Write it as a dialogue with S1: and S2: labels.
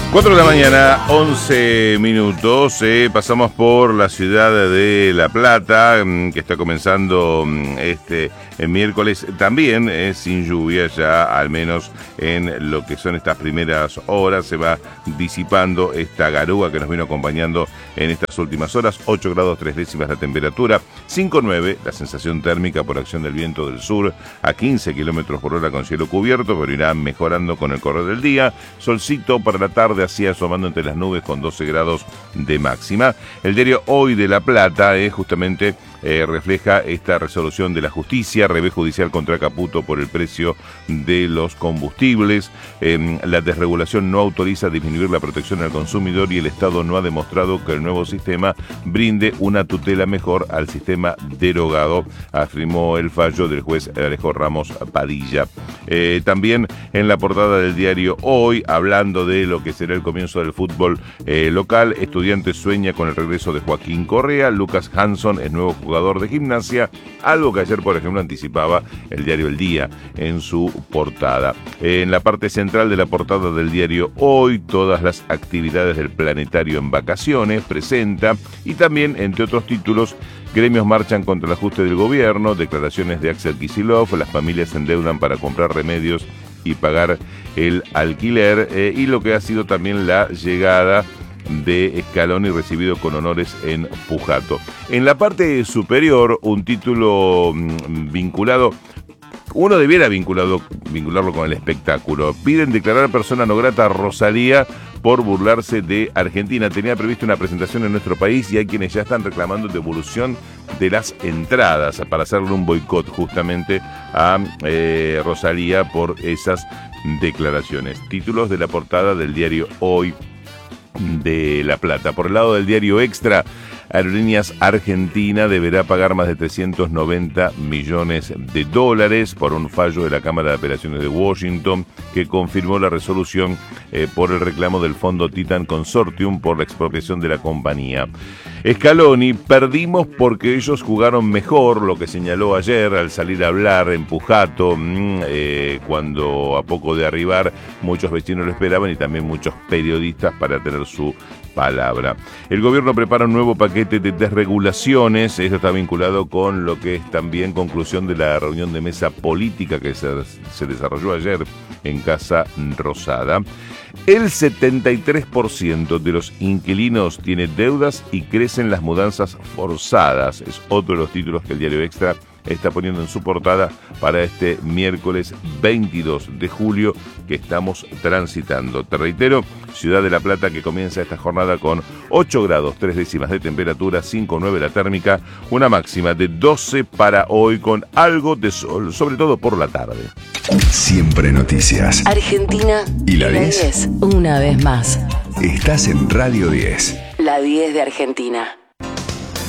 S1: 4 de la mañana, 11 minutos. Pasamos por la ciudad de La Plata, que está comenzando este miércoles también sin lluvia, ya al menos en lo que son estas primeras horas. Se va disipando esta garúa que nos vino acompañando en estas últimas horas. 8 grados 3 décimas la temperatura, 5,9 la sensación térmica por acción del viento del sur a 15 kilómetros por hora con cielo cubierto, pero irá mejorando con el correr del día. Solcito para la tarde, así asomando entre las nubes con 12 grados de máxima. El diario Hoy de La Plata justamente refleja esta resolución de la justicia, revés judicial contra Caputo por el precio de los combustibles. La desregulación no autoriza disminuir la protección al consumidor y el Estado no ha demostrado que el nuevo sistema brinde una tutela mejor al sistema derogado, afirmó el fallo del juez Alejo Ramos Padilla. También en la portada del diario Hoy, hablando de lo que será el comienzo del fútbol local, Estudiantes sueña con el regreso de Joaquín Correa. Lucas Hanson es nuevo jugador de Gimnasia, algo que ayer, por ejemplo, anticipaba el diario El Día en su portada. En la parte central de la portada del diario Hoy, todas las actividades del planetario en vacaciones presenta, y también, entre otros títulos, gremios marchan contra el ajuste del gobierno, declaraciones de Axel Kicillof, las familias se endeudan para comprar remedios y pagar el alquiler, y lo que ha sido también la llegada de Scaloni, recibido con honores en Pujato. En la parte superior, un título vinculado, uno debiera vincularlo con el espectáculo. Piden declarar persona no grata a Rosalía por burlarse de Argentina. Tenía previsto una presentación en nuestro país y hay quienes ya están reclamando devolución de las entradas para hacerle un boicot justamente a Rosalía por esas declaraciones. Títulos de la portada del diario Hoy de La Plata. Por el lado del diario Extra, Aerolíneas Argentina deberá pagar más de 390 millones de dólares por un fallo de la Cámara de Apelaciones de Washington que confirmó la resolución por el reclamo del fondo Titan Consortium por la expropiación de la compañía. Scaloni, perdimos porque ellos jugaron mejor, lo que señaló ayer al salir a hablar en Pujato, cuando a poco de arribar muchos vecinos lo esperaban y también muchos periodistas para tener su palabra. El gobierno prepara un nuevo paquete de desregulaciones. Esto está vinculado con lo que es también conclusión de la reunión de mesa política que se desarrolló ayer en Casa Rosada. El 73% de los inquilinos tiene deudas y crecen las mudanzas forzadas. Es otro de los títulos que el diario Extra está poniendo en su portada para este miércoles 22 de julio que estamos transitando. Te reitero, Ciudad de La Plata, que comienza esta jornada con 8 grados 3 décimas de temperatura, 5,9 la térmica, una máxima de 12 para hoy con algo de sol, sobre todo por la tarde.
S2: Siempre noticias.
S3: Argentina
S2: y la 10.
S3: Una vez más.
S2: Estás en Radio 10.
S3: La 10 de Argentina.